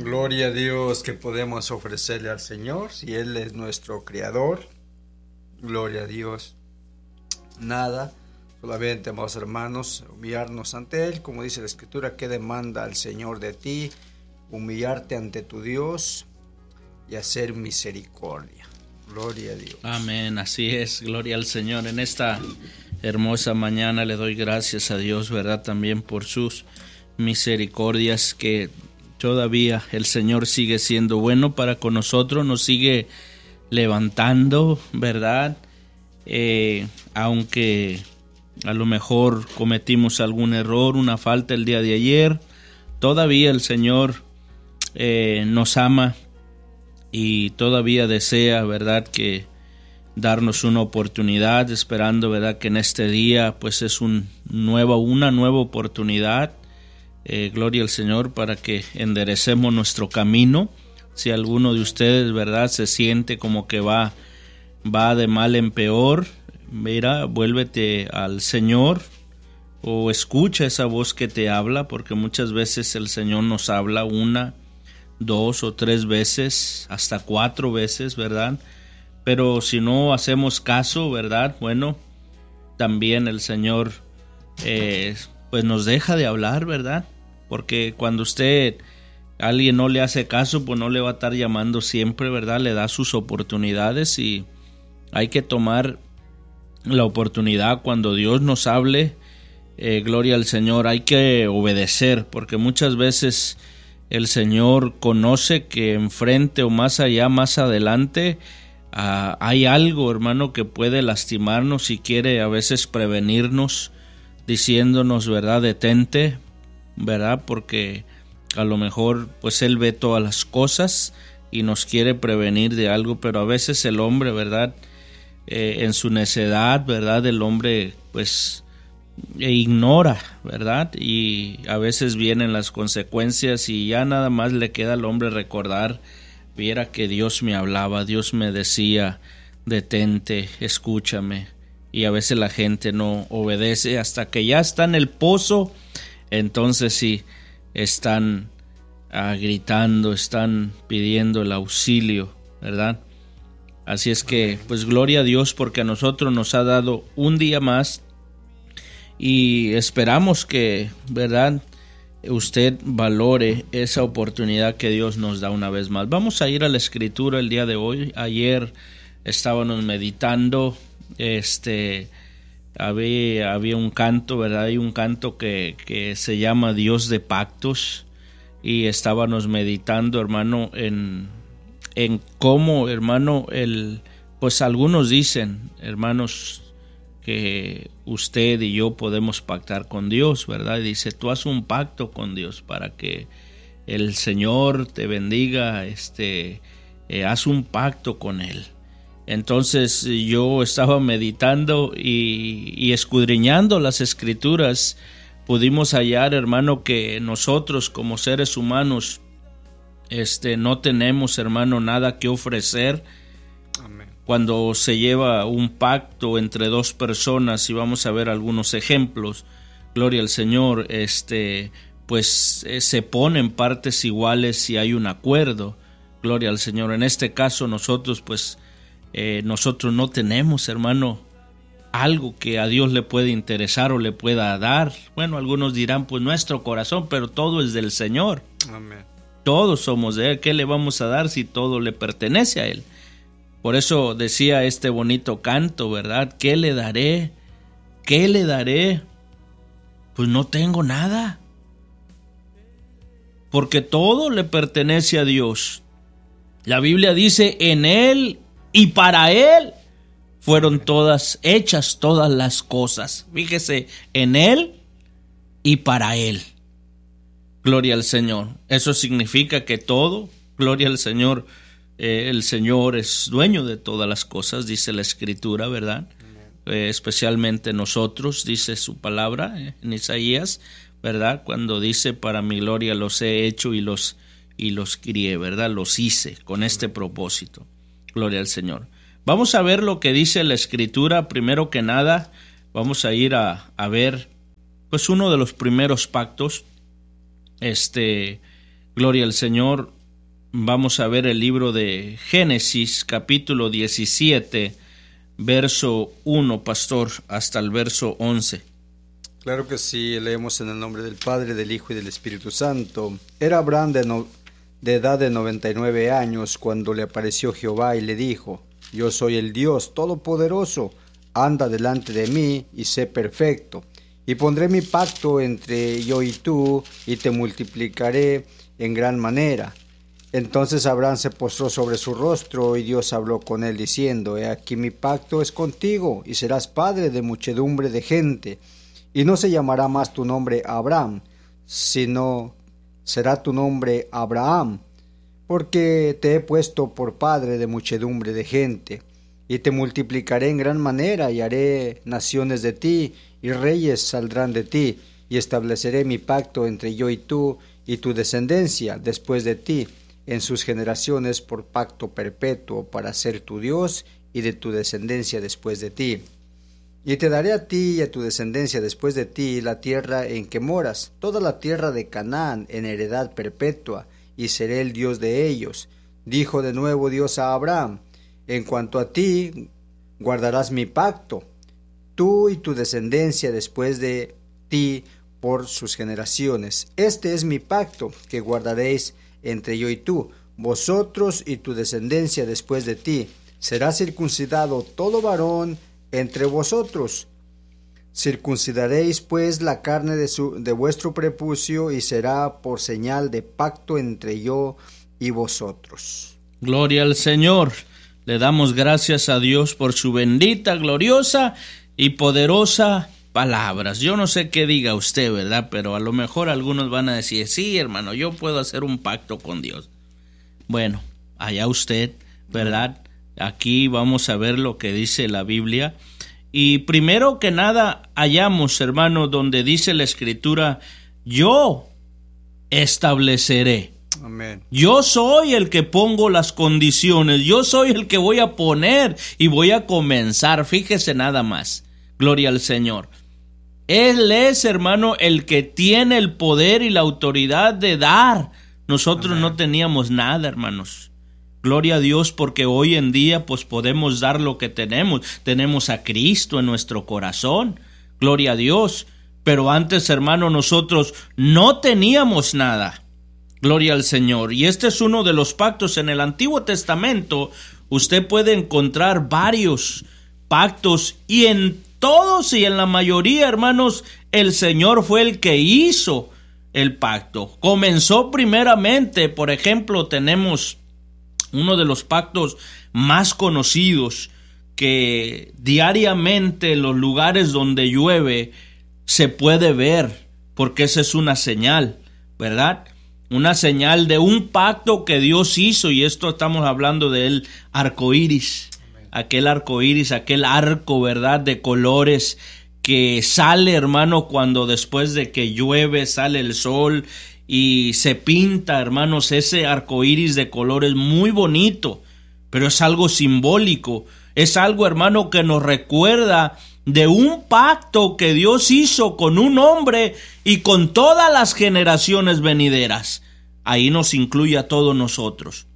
Gloria a Dios que podemos ofrecerle al Señor si Él es nuestro Creador. Gloria a Dios. Nada, solamente, amados hermanos, humillarnos ante Él, como dice la Escritura, que demanda al Señor de ti, humillarte ante tu Dios y hacer misericordia. Gloria a Dios. Amén, así es, gloria al Señor. En esta hermosa mañana le doy gracias a Dios, ¿verdad? También por sus misericordias, que todavía el Señor sigue siendo bueno para con nosotros, nos sigue levantando, ¿verdad? Aunque a lo mejor cometimos algún error, una falta el día de ayer, todavía el Señor nos ama y todavía desea, ¿verdad?, que darnos una oportunidad, esperando, ¿verdad?, que en este día pues es una nueva oportunidad. Gloria al Señor, para que enderecemos nuestro camino. Si alguno de ustedes, ¿verdad?, se siente como que va de mal en peor, mira, vuélvete al Señor o escucha esa voz que te habla, porque muchas veces el Señor nos habla 1, 2 o 3 veces, hasta 4 veces, ¿verdad? Pero si no hacemos caso, ¿verdad?, bueno, también el Señor pues nos deja de hablar, ¿verdad? Porque cuando alguien no le hace caso, pues no le va a estar llamando siempre, ¿verdad? Le da sus oportunidades y hay que tomar la oportunidad cuando Dios nos hable. Gloria al Señor, hay que obedecer, porque muchas veces el Señor conoce que enfrente o más allá, más adelante, hay algo, hermano, que puede lastimarnos y quiere a veces prevenirnos, diciéndonos, ¿verdad?, detente, ¿verdad? Porque a lo mejor pues Él ve todas las cosas y nos quiere prevenir de algo, pero a veces el hombre, ¿verdad?, en su necedad, ¿verdad?, el hombre pues ignora, ¿verdad? Y a veces vienen las consecuencias y ya nada más le queda al hombre recordar, viera que Dios me hablaba, Dios me decía, detente, escúchame. Y a veces la gente no obedece hasta que ya está en el pozo. Entonces sí, están gritando, están pidiendo el auxilio, ¿verdad? Así es que, pues gloria a Dios, porque a nosotros nos ha dado un día más y esperamos que, ¿verdad?, usted valore esa oportunidad que Dios nos da una vez más. Vamos a ir a la Escritura el día de hoy. Ayer estábamos meditando, había un canto, ¿verdad? Hay un canto que se llama Dios de pactos, y estábamos meditando, hermano, en cómo, hermano, pues algunos dicen, hermanos, que usted y yo podemos pactar con Dios, ¿verdad? Dice, tú haz un pacto con Dios para que el Señor te bendiga, haz un pacto con Él. Entonces yo estaba meditando y escudriñando las Escrituras, pudimos hallar, hermano, que nosotros como seres humanos no tenemos, hermano, nada que ofrecer. Amén. Cuando se lleva un pacto entre dos personas, y vamos a ver algunos ejemplos, gloria al Señor, pues se ponen partes iguales si hay un acuerdo, gloria al Señor. En este caso nosotros pues nosotros no tenemos, hermano, algo que a Dios le puede interesar o le pueda dar. Bueno, algunos dirán pues nuestro corazón, pero todo es del Señor. Amén. Todos somos de Él. ¿Qué le vamos a dar si todo le pertenece a Él? Por eso decía este bonito canto, ¿verdad? ¿Qué le daré? ¿Qué le daré? Pues no tengo nada, porque todo le pertenece a Dios. La Biblia dice, en Él y para Él fueron todas hechas todas las cosas. Fíjese, en Él y para Él. Gloria al Señor. Eso significa que todo, gloria al Señor, el Señor es dueño de todas las cosas, dice la Escritura, ¿verdad? Especialmente nosotros, dice su palabra en Isaías, ¿verdad? Cuando dice, para mi gloria los he hecho y los crié, ¿verdad? Los hice con este propósito. Gloria al Señor. Vamos a ver lo que dice la Escritura. Primero que nada, vamos a ir a ver pues uno de los primeros pactos. Gloria al Señor, vamos a ver el libro de Génesis, capítulo 17, verso 1, pastor, hasta el verso 11. Claro que sí, leemos en el nombre del Padre, del Hijo y del Espíritu Santo. Era Abraham de edad de 99 años cuando le apareció Jehová y le dijo: Yo soy el Dios Todopoderoso, anda delante de mí y sé perfecto. Y pondré mi pacto entre yo y tú, y te multiplicaré en gran manera. Entonces Abraham se postró sobre su rostro, y Dios habló con él diciendo: He aquí mi pacto es contigo, y serás padre de muchedumbre de gente. Y no se llamará más tu nombre Abraham, sino será tu nombre Abraham, porque te he puesto por padre de muchedumbre de gente. Y te multiplicaré en gran manera, y haré naciones de ti, y reyes saldrán de ti, y estableceré mi pacto entre yo y tu descendencia después de ti, en sus generaciones por pacto perpetuo, para ser tu Dios y de tu descendencia después de ti. Y te daré a ti y a tu descendencia después de ti la tierra en que moras, toda la tierra de Canaán en heredad perpetua, y seré el Dios de ellos. Dijo de nuevo Dios a Abraham: En cuanto a ti, guardarás mi pacto, tú y tu descendencia después de ti por sus generaciones. Este es mi pacto que guardaréis entre yo y tú, vosotros y tu descendencia después de ti. Será circuncidado todo varón entre vosotros. Circuncidaréis pues la carne de vuestro prepucio, y será por señal de pacto entre yo y vosotros. Gloria al Señor. Le damos gracias a Dios por su bendita, gloriosa y poderosa palabras. Yo no sé qué diga usted, ¿verdad? Pero a lo mejor algunos van a decir: sí, hermano, yo puedo hacer un pacto con Dios. Bueno, allá usted, ¿verdad? Aquí vamos a ver lo que dice la Biblia. Y primero que nada hallamos, hermano, donde dice la Escritura: yo estableceré. Amén. Yo soy el que pongo las condiciones, yo soy el que voy a poner y voy a comenzar. Fíjese nada más. Gloria al Señor. Él es, hermano, el que tiene el poder y la autoridad de dar. Nosotros Amén. No teníamos nada, hermanos. Gloria a Dios, porque hoy en día pues podemos dar lo que tenemos. Tenemos a Cristo en nuestro corazón. Gloria a Dios. Pero antes, hermano, nosotros no teníamos nada. Gloria al Señor. Y este es uno de los pactos. En el Antiguo Testamento usted puede encontrar varios pactos, y en todos y en la mayoría, hermanos, el Señor fue el que hizo el pacto. Comenzó primeramente, por ejemplo, tenemos uno de los pactos más conocidos, que diariamente en los lugares donde llueve se puede ver, porque esa es una señal, ¿verdad? Una señal de un pacto que Dios hizo, y esto estamos hablando del arco iris. Aquel arco iris, aquel arco, ¿verdad?, de colores que sale, hermano, cuando después de que llueve sale el sol y se pinta, hermanos, ese arco iris de colores muy bonito, pero es algo simbólico, es algo, hermano, que nos recuerda de un pacto que Dios hizo con un hombre y con todas las generaciones venideras. Ahí nos incluye a todos nosotros.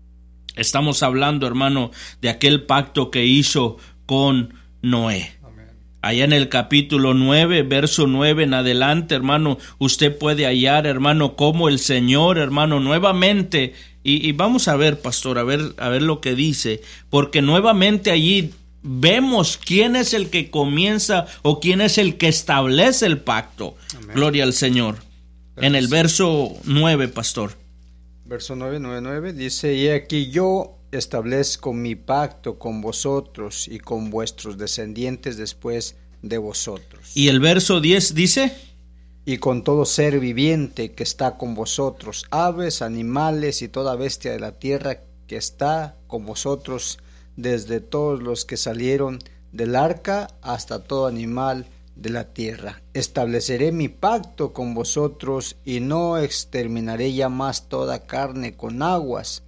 Estamos hablando, hermano, de aquel pacto que hizo con Noé. Amén. Allá en el capítulo 9, verso 9 en adelante, hermano, usted puede hallar, hermano, cómo el Señor, hermano, nuevamente, y vamos a ver, pastor, a ver lo que dice, porque nuevamente allí vemos quién es el que comienza o quién es el que establece el pacto. Amén. Gloria al Señor. En el verso 9, pastor. Verso 9 dice: Y aquí yo establezco mi pacto con vosotros y con vuestros descendientes después de vosotros. Y el verso 10 dice: Y con todo ser viviente que está con vosotros, aves, animales y toda bestia de la tierra que está con vosotros, desde todos los que salieron del arca hasta todo animal de la tierra. Estableceré mi pacto con vosotros y no exterminaré ya más toda carne con aguas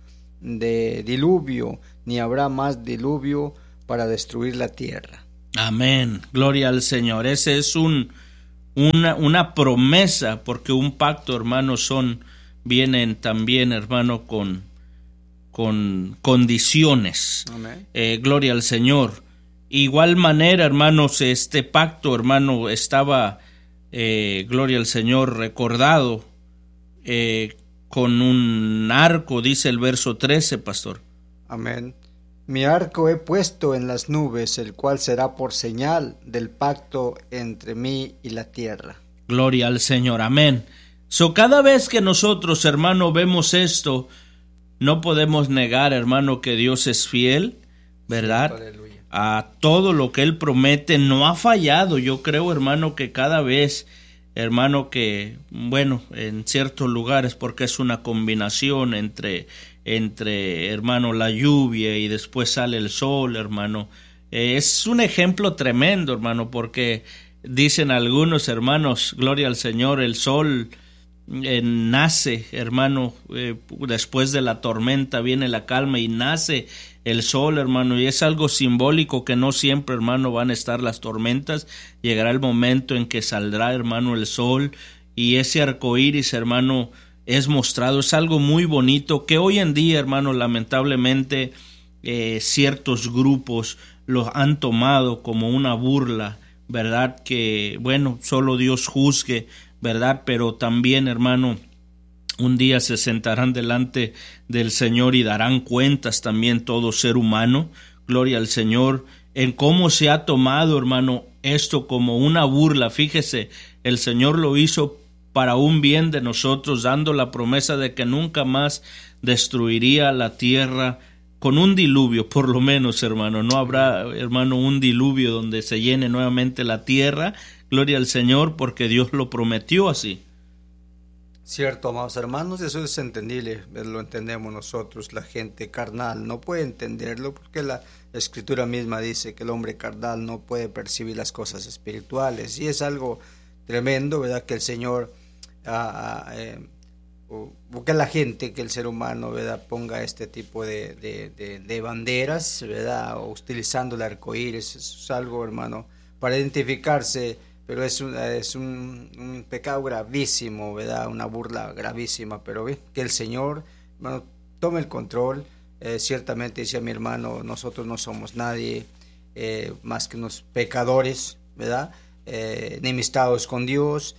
de diluvio, ni habrá más diluvio para destruir la tierra. Amén, gloria al Señor. Ese es una promesa, porque un pacto, hermano, vienen también, hermano, con condiciones. Amén. Gloria al Señor. Igual manera, hermanos, este pacto, hermano, estaba, gloria al Señor, recordado con un arco, dice el verso 13, pastor. Amén. Mi arco he puesto en las nubes, el cual será por señal del pacto entre mí y la tierra. Gloria al Señor, amén. Cada vez que nosotros, hermano, vemos esto, no podemos negar, hermano, que Dios es fiel, ¿verdad? Aleluya. A todo lo que Él promete, no ha fallado. Yo creo, hermano, que cada vez, hermano, que, bueno, en ciertos lugares, porque es una combinación entre hermano, la lluvia y después sale el sol, hermano. Es un ejemplo tremendo, hermano, porque dicen algunos hermanos, gloria al Señor, el sol nace, hermano, después de la tormenta viene la calma y nace el sol, hermano, y es algo simbólico que no siempre, hermano, van a estar las tormentas. Llegará el momento en que saldrá, hermano, el sol, y ese arco iris, hermano, es mostrado. Es algo muy bonito que hoy en día, hermano, lamentablemente ciertos grupos lo han tomado como una burla, ¿verdad? Que, bueno, solo Dios juzgue, ¿verdad? Pero también, hermano, un día se sentarán delante del Señor y darán cuentas también todo ser humano, gloria al Señor, en cómo se ha tomado, hermano, esto como una burla. Fíjese, el Señor lo hizo para un bien de nosotros, dando la promesa de que nunca más destruiría la tierra con un diluvio, por lo menos, hermano. No habrá, hermano, un diluvio donde se llene nuevamente la tierra, gloria al Señor, porque Dios lo prometió así. Cierto, amados hermanos, eso es entendible, lo entendemos nosotros, la gente carnal no puede entenderlo porque la Escritura misma dice que el hombre carnal no puede percibir las cosas espirituales, y es algo tremendo, ¿verdad? Que el Señor, o que la gente, que el ser humano, ¿verdad?, ponga este tipo de banderas, ¿verdad?, o utilizando el arco iris. Es algo, hermano, para identificarse, pero es un pecado gravísimo, ¿verdad?, una burla gravísima, pero que el Señor, hermano, tome el control. Ciertamente, decía mi hermano, nosotros no somos nadie más que unos pecadores, ¿verdad?, enemistados con Dios.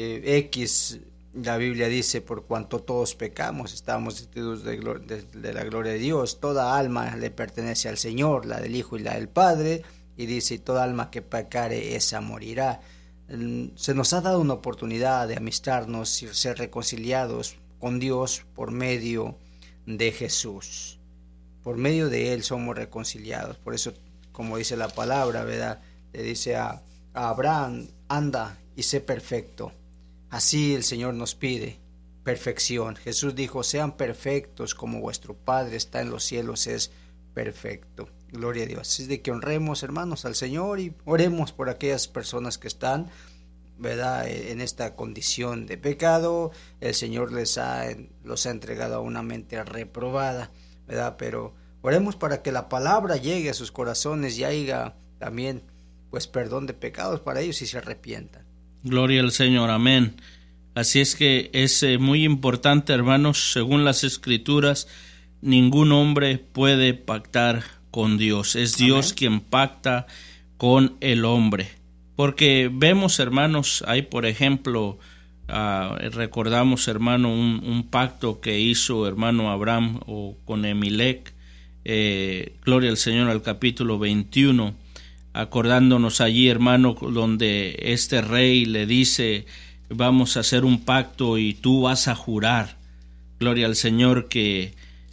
La Biblia dice, por cuanto todos pecamos, estamos destituidos de la gloria de Dios. Toda alma le pertenece al Señor, la del Hijo y la del Padre, y dice, toda alma que pecare, esa morirá. Se nos ha dado una oportunidad de amistarnos y ser reconciliados con Dios por medio de Jesús. Por medio de Él somos reconciliados. Por eso, como dice la palabra, ¿verdad?, le dice a Abraham, anda y sé perfecto. Así el Señor nos pide perfección. Jesús dijo, sean perfectos como vuestro Padre está en los cielos es perfecto. Gloria a Dios. Así es de que honremos, hermanos, al Señor y oremos por aquellas personas que están, ¿verdad?, en esta condición de pecado. El Señor los ha entregado a una mente reprobada, ¿verdad? Pero oremos para que la palabra llegue a sus corazones y haya también, pues, perdón de pecados para ellos y se arrepientan. Gloria al Señor, amén. Así es que es muy importante, hermanos, según las Escrituras, ningún hombre puede pactar con Dios. Es Dios quien pacta con el hombre. Porque vemos, hermanos, hay, por ejemplo, recordamos, hermano, un pacto que hizo, hermano, Abraham con Emelec. Gloria al Señor, al capítulo 21. Acordándonos allí, hermano, donde este rey le dice, vamos a hacer un pacto y tú vas a jurar, gloria al Señor, que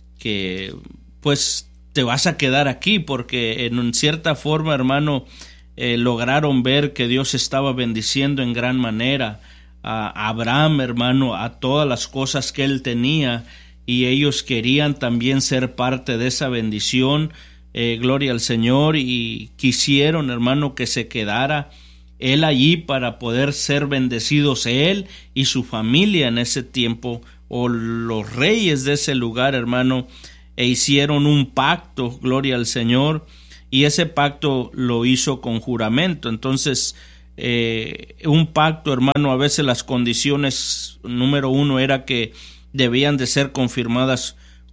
pues te vas a quedar aquí, porque en cierta forma, hermano, lograron ver que Dios estaba bendiciendo en gran manera a Abraham, hermano, a todas las cosas que él tenía, y ellos querían también ser parte de esa bendición. Gloria al Señor, y quisieron, hermano, que se quedara él allí para poder ser bendecidos él y su familia en ese tiempo, o los reyes de ese lugar, hermano, e hicieron un pacto, gloria al Señor, y ese pacto lo hizo con juramento. Entonces, un pacto, hermano, a veces las condiciones, número uno, era que debían de ser confirmadas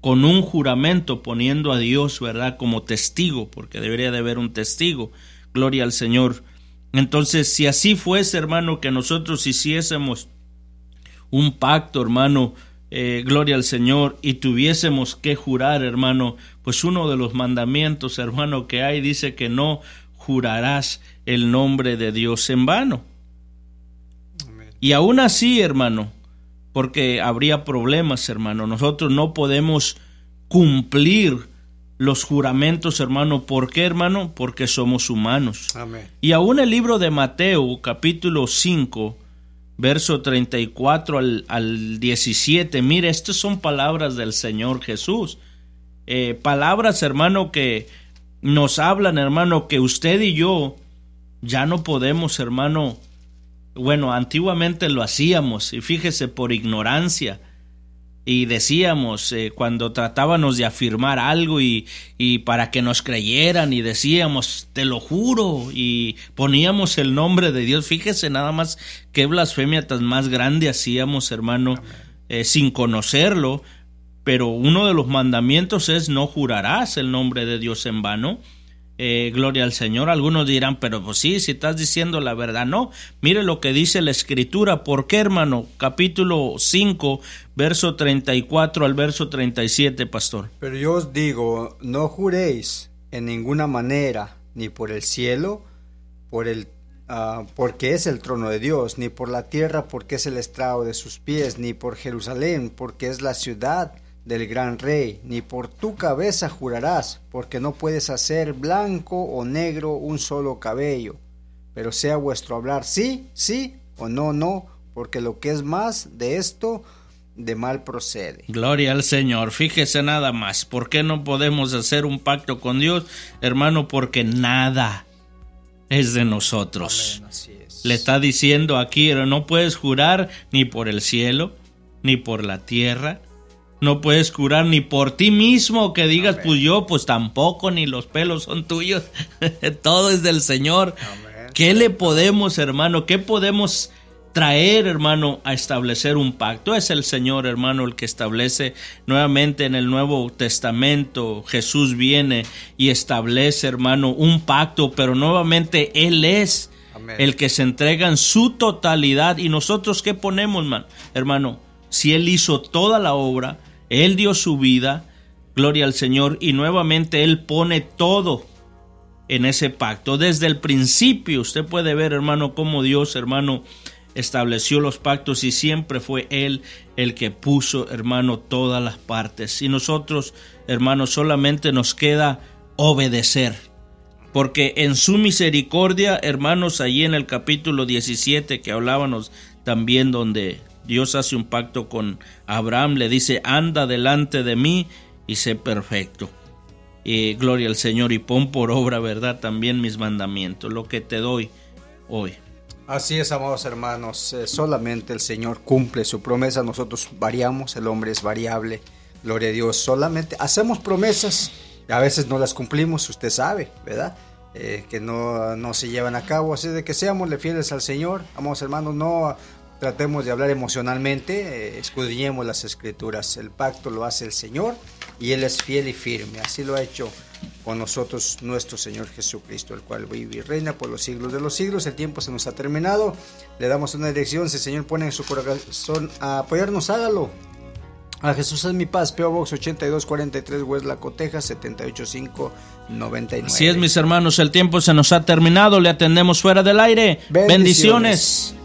con un juramento, poniendo a Dios, ¿verdad?, como testigo, porque debería de haber un testigo. Gloria al Señor. Entonces, si así fuese, hermano, que nosotros hiciésemos un pacto, hermano, gloria al Señor, y tuviésemos que jurar, hermano, pues uno de los mandamientos, hermano, que hay, dice que no jurarás el nombre de Dios en vano. Amén. Y aún así, hermano, porque habría problemas, hermano, nosotros no podemos cumplir los juramentos, hermano. ¿Por qué, hermano? Porque somos humanos. Amén. Y aún el libro de Mateo, capítulo 5, verso 34 al 17, mire, estas son palabras del Señor Jesús. Palabras, hermano, que nos hablan, hermano, que usted y yo ya no podemos, hermano. Bueno, antiguamente lo hacíamos, y fíjese, por ignorancia. Y decíamos, cuando tratábamos de afirmar algo y para que nos creyeran, y decíamos, te lo juro, y poníamos el nombre de Dios. Fíjese nada más qué blasfemia tan más grande hacíamos, hermano, sin conocerlo. Pero uno de los mandamientos es: no jurarás el nombre de Dios en vano. Gloria al Señor. Algunos dirán, pero pues sí, si estás diciendo la verdad. No, mire lo que dice la Escritura. ¿Por qué, hermano? Capítulo 5, verso 34 al verso 37, pastor. Pero yo os digo, no juréis en ninguna manera, ni por el cielo, porque es el trono de Dios, ni por la tierra, porque es el estrado de sus pies, ni por Jerusalén, porque es la ciudad del gran rey, ni por tu cabeza jurarás, porque no puedes hacer blanco o negro un solo cabello, pero sea vuestro hablar sí, sí, o no, no, porque lo que es más de esto, de mal procede. Gloria al Señor. Fíjese nada más, ¿por qué no podemos hacer un pacto con Dios, hermano? Porque nada es de nosotros. Amén, así es. Le está diciendo aquí, no puedes jurar ni por el cielo, ni por la tierra. No puedes jurar ni por ti mismo, que digas, amén, pues yo, pues tampoco, ni los pelos son tuyos. Todo es del Señor. Amén. ¿Qué le podemos, hermano? ¿Qué podemos traer, hermano, a establecer un pacto? Es el Señor, hermano, el que establece. Nuevamente en el Nuevo Testamento Jesús viene y establece, hermano, un pacto, pero nuevamente Él es, amén, el que se entrega en su totalidad. ¿Y nosotros qué ponemos, hermano? Si Él hizo toda la obra, Él dio su vida, gloria al Señor, y nuevamente Él pone todo en ese pacto. Desde el principio usted puede ver, hermano, cómo Dios, hermano, estableció los pactos, y siempre fue Él el que puso, hermano, todas las partes. Y nosotros, hermano, solamente nos queda obedecer, porque en su misericordia, hermanos, allí en el capítulo 17 que hablábamos también, donde Dios hace un pacto con Abraham, le dice, anda delante de mí y sé perfecto. Gloria al Señor, y pon por obra, ¿verdad?, también mis mandamientos, lo que te doy hoy. Así es, amados hermanos, solamente el Señor cumple su promesa. Nosotros variamos, el hombre es variable, gloria a Dios. Solamente hacemos promesas, a veces no las cumplimos, usted sabe, ¿verdad?, que no se llevan a cabo. Así de que seámosle fieles al Señor, amados hermanos, no tratemos de hablar emocionalmente, escudriñemos las Escrituras. El pacto lo hace el Señor y Él es fiel y firme. Así lo ha hecho con nosotros nuestro Señor Jesucristo, el cual vive y reina por los siglos de los siglos. El tiempo se nos ha terminado. Le damos una dirección. Si el Señor pone en su corazón a apoyarnos, hágalo. A Jesús es mi paz, P.O. Box 8243, Westlaco, Texas 78599. Así es, mis hermanos, el tiempo se nos ha terminado. Le atendemos fuera del aire. Bendiciones.